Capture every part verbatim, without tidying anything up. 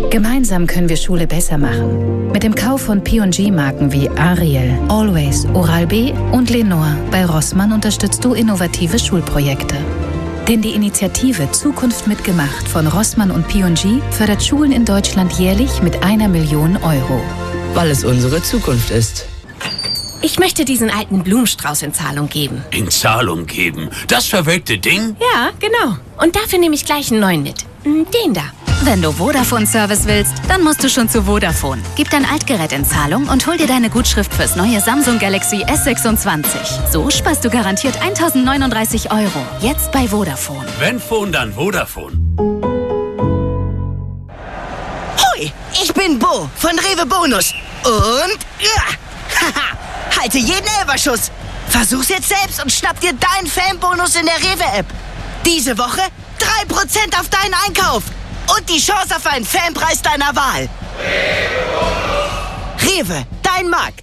Gemeinsam können wir Schule besser machen. Mit dem Kauf von P und G-Marken wie Ariel, Always, Oral-B und Lenore bei Rossmann unterstützt du innovative Schulprojekte. Denn die Initiative Zukunft mitgemacht von Rossmann und P und G fördert Schulen in Deutschland jährlich mit einer Million Euro. Weil es unsere Zukunft ist. Ich möchte diesen alten Blumenstrauß in Zahlung geben. In Zahlung geben? Das verwelkte Ding? Ja, genau. Und dafür nehme ich gleich einen neuen mit. Den da. Wenn du Vodafone-Service willst, dann musst du schon zu Vodafone. Gib dein Altgerät in Zahlung und hol dir deine Gutschrift fürs neue Samsung Galaxy S sechsundzwanzig. So sparst du garantiert eintausendneununddreißig Euro. Jetzt bei Vodafone. Wenn Phone, dann Vodafone. Hoi, ich bin Bo von Rewe Bonus. Und... Ja, haha, halte jeden Elferschuss. Versuch's jetzt selbst und schnapp dir deinen Fanbonus in der Rewe-App. Diese Woche drei Prozent auf deinen Einkauf. Und die Chance auf einen Fanpreis deiner Wahl. Rewe, dein Markt.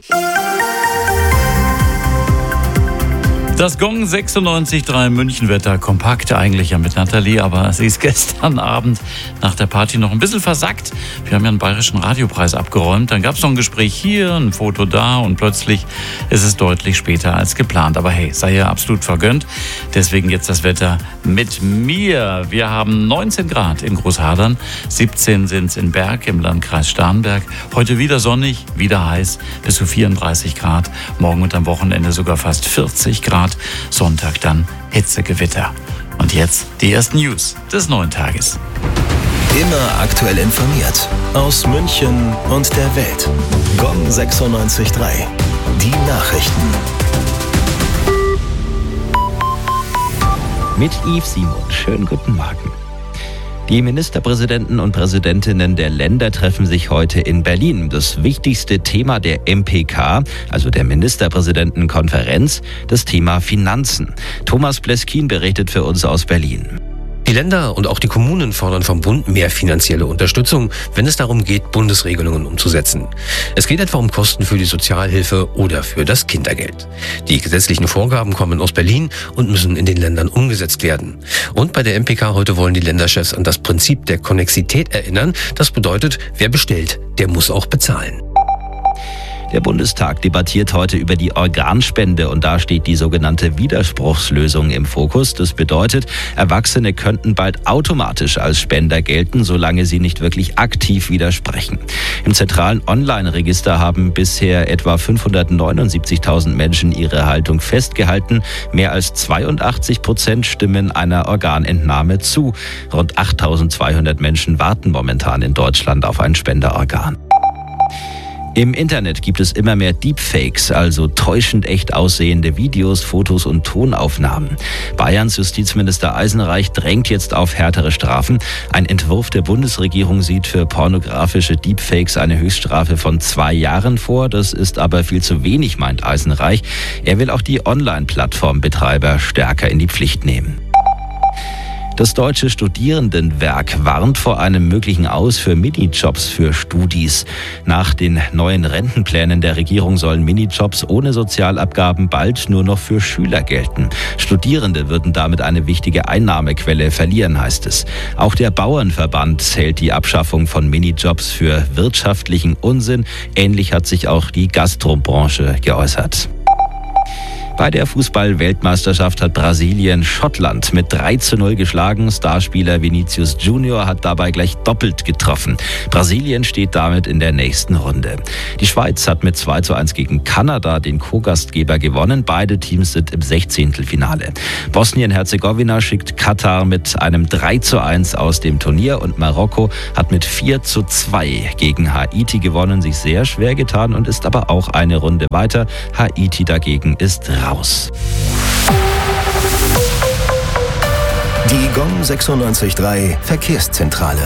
Das Gong sechsundneunzig Komma drei Münchenwetter, kompakt eigentlich ja mit Nathalie, aber sie ist gestern Abend nach der Party noch ein bisschen versackt. Wir haben ja einen bayerischen Radiopreis abgeräumt, dann gab es noch ein Gespräch hier, ein Foto da und plötzlich ist es deutlich später als geplant. Aber hey, sei ja absolut vergönnt. Deswegen jetzt das Wetter mit mir. Wir haben neunzehn Grad in Großhadern, siebzehn sind es in Berg im Landkreis Starnberg. Heute wieder sonnig, wieder heiß, bis zu vierunddreißig Grad. Morgen und am Wochenende sogar fast vierzig Grad. Sonntag dann Hitzegewitter. Und jetzt die ersten News des neuen Tages. Immer aktuell informiert aus München und der Welt. Gong sechsundneunzig Komma drei. Die Nachrichten. Mit Yves Simon. Schönen guten Morgen. Die Ministerpräsidenten und Präsidentinnen der Länder treffen sich heute in Berlin. Das wichtigste Thema der M P K, also der Ministerpräsidentenkonferenz, das Thema Finanzen. Thomas Pleskin berichtet für uns aus Berlin. Die Länder und auch die Kommunen fordern vom Bund mehr finanzielle Unterstützung, wenn es darum geht, Bundesregelungen umzusetzen. Es geht etwa um Kosten für die Sozialhilfe oder für das Kindergeld. Die gesetzlichen Vorgaben kommen aus Berlin und müssen in den Ländern umgesetzt werden. Und bei der M P K heute wollen die Länderchefs an das Prinzip der Konnexität erinnern. Das bedeutet, wer bestellt, der muss auch bezahlen. Der Bundestag debattiert heute über die Organspende und da steht die sogenannte Widerspruchslösung im Fokus. Das bedeutet, Erwachsene könnten bald automatisch als Spender gelten, solange sie nicht wirklich aktiv widersprechen. Im zentralen Online-Register haben bisher etwa fünfhundertneunundsiebzigtausend Menschen ihre Haltung festgehalten. Mehr als zweiundachtzig Prozent stimmen einer Organentnahme zu. Rund achttausendzweihundert Menschen warten momentan in Deutschland auf ein Spenderorgan. Im Internet gibt es immer mehr Deepfakes, also täuschend echt aussehende Videos, Fotos und Tonaufnahmen. Bayerns Justizminister Eisenreich drängt jetzt auf härtere Strafen. Ein Entwurf der Bundesregierung sieht für pornografische Deepfakes eine Höchststrafe von zwei Jahren vor. Das ist aber viel zu wenig, meint Eisenreich. Er will auch die Online-Plattformbetreiber stärker in die Pflicht nehmen. Das Deutsche Studierendenwerk warnt vor einem möglichen Aus für Minijobs für Studis. Nach den neuen Rentenplänen der Regierung sollen Minijobs ohne Sozialabgaben bald nur noch für Schüler gelten. Studierende würden damit eine wichtige Einnahmequelle verlieren, heißt es. Auch der Bauernverband hält die Abschaffung von Minijobs für wirtschaftlichen Unsinn. Ähnlich hat sich auch die Gastrobranche geäußert. Bei der Fußball-Weltmeisterschaft hat Brasilien Schottland mit drei zu null geschlagen. Starspieler Vinicius Junior hat dabei gleich doppelt getroffen. Brasilien steht damit in der nächsten Runde. Die Schweiz hat mit zwei zu eins gegen Kanada den Co-Gastgeber gewonnen. Beide Teams sind im Sechzehntelfinale. Bosnien-Herzegowina schickt Katar mit einem drei zu eins aus dem Turnier und Marokko hat mit vier zu zwei gegen Haiti gewonnen, sich sehr schwer getan und ist aber auch eine Runde weiter. Haiti dagegen ist raus. Die Gong sechsundneunzig Komma drei Verkehrszentrale.